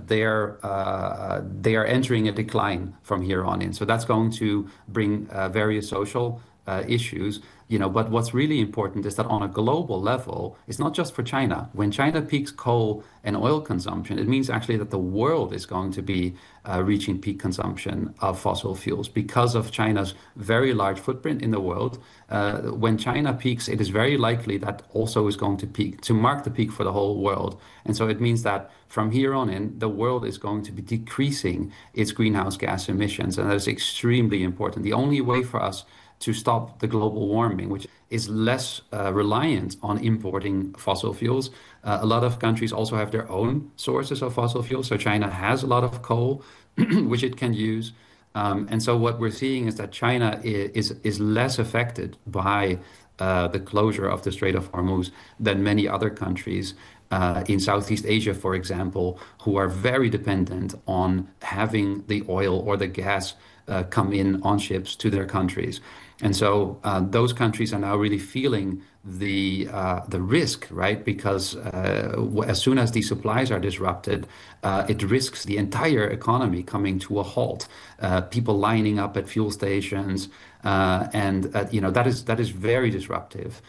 they are entering a decline from here on in. So that's going to bring various social issues, but what's really important is that on a global level, it's not just for China. When China peaks coal and oil consumption, it means actually that the world is going to be reaching peak consumption of fossil fuels because of China's very large footprint in the world. When China peaks, it is very likely that also is going to peak, to mark the peak for the whole world. And so it means that from here on in, the world is going to be decreasing its greenhouse gas emissions, and that is extremely important. The only way for us to stop the global warming, which is less reliant on importing fossil fuels. A lot of countries also have their own sources of fossil fuels. So China has a lot of coal, which it can use. And so what we're seeing is that China is less affected by the closure of the Strait of Hormuz than many other countries in Southeast Asia, for example, who are very dependent on having the oil or the gas come in on ships to their countries. And so those countries are now really feeling the risk, right? Because as soon as these supplies are disrupted, it risks the entire economy coming to a halt. People lining up at fuel stations, and that is very disruptive.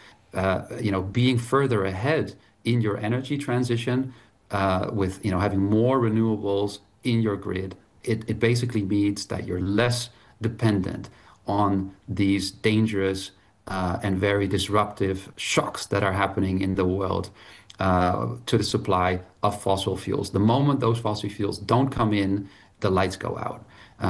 Being further ahead in your energy transition, with having more renewables in your grid, it basically means that you're less dependent on these dangerous and very disruptive shocks that are happening in the world to the supply of fossil fuels. The moment those fossil fuels don't come in, the lights go out.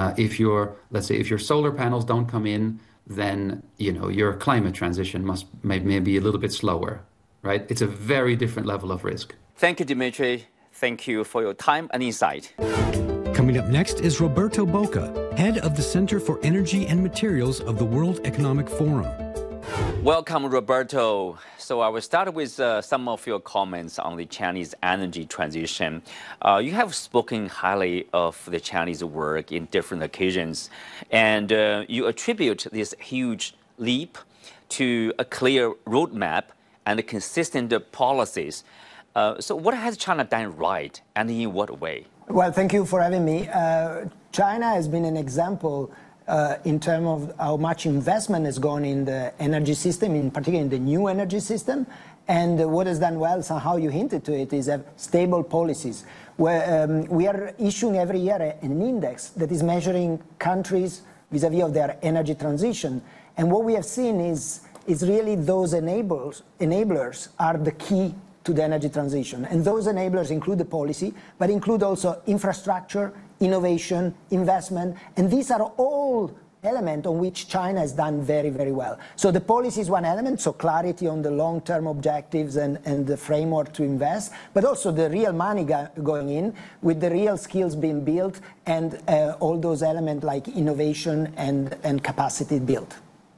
Let's say if your solar panels don't come in, then your climate transition may be a little bit slower, right? It's a very different level of risk. Thank you, Dimitri. Thank you for your time and insight. Coming up next is Roberto Boca, head of the Center for Energy and Materials of the World Economic Forum. Welcome, Roberto. So I will start with some of your comments on the Chinese energy transition. You have spoken highly of the Chinese work in different occasions, and you attribute this huge leap to a clear roadmap and consistent policies. So what has China done right, and in what way? Well, thank you for having me. China has been an example in terms of how much investment has gone in the energy system, in particular in the new energy system. And what has done well, somehow you hinted to it, is have stable policies. Where, we are issuing every year an index that is measuring countries vis-à-vis of their energy transition. And what we have seen is really those enablers are the key to the energy transition. And those enablers include the policy, but include also infrastructure, innovation, investment, and these are all elements on which China has done very, very well. So the policy is one element, so clarity on the long-term objectives and the framework to invest, but also the real money going in with the real skills being built and all those elements like innovation and capacity built.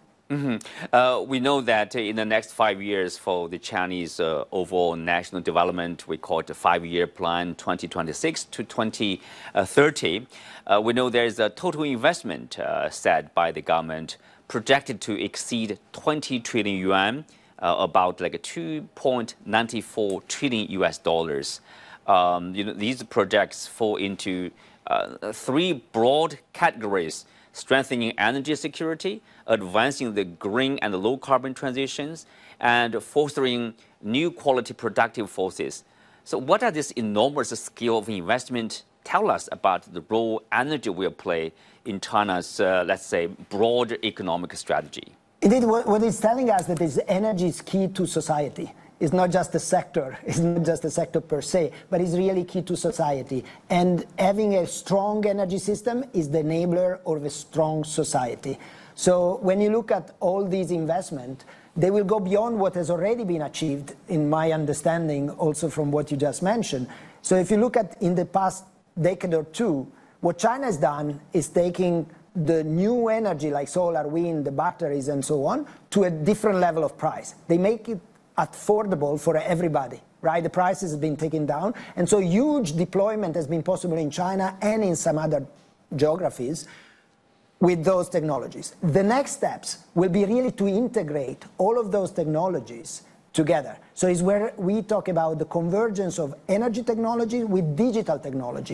Mm-hmm. We know that in the next 5 years for the Chinese overall national development, we call it the 5-year plan 2026 to 2030. We know there's a total investment set by the government projected to exceed 20 trillion yuan, about like 2.94 trillion US dollars. These projects fall into 3 broad categories: strengthening energy security, advancing the green and low carbon transitions, and fostering new quality productive forces. So what does this enormous scale of investment tell us about the role energy will play in China's, let's say, broad economic strategy? Indeed, what it's telling us that is energy is key to society. It's not just a sector, it's not just a sector per se, but it's really key to society. And having a strong energy system is the enabler of a strong society. So when you look at all these investments, they will go beyond what has already been achieved, in my understanding, also from what you just mentioned. So if you look at in the past decade or two, what China has done is taking the new energy like solar, wind, the batteries and so on, to a different level of price. They make it affordable for everybody, right? The price has been taken down, and so huge deployment has been possible in China and in some other geographies with those technologies. The next steps will be really to integrate all of those technologies together. So it's where we talk about the convergence of energy technology with digital technology.